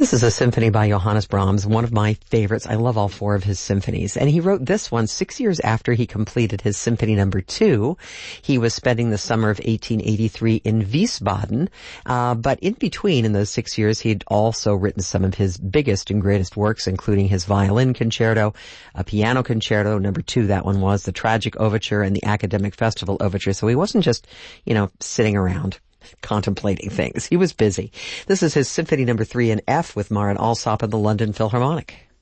This is a symphony by Johannes Brahms, one of my favorites. I love all four of his symphonies. And he wrote this one 6 years after he completed his Symphony No. 2. He was spending the summer of 1883 in Wiesbaden. But in between, in those 6 years, he'd also written some of his biggest and greatest works, including his violin concerto, a piano concerto, No. 2, that one was, the Tragic Overture, and the Academic Festival Overture. So he wasn't just, sitting around contemplating things. He was busy. This is his Symphony No. 3 in F with Marin Alsop and the London Philharmonic.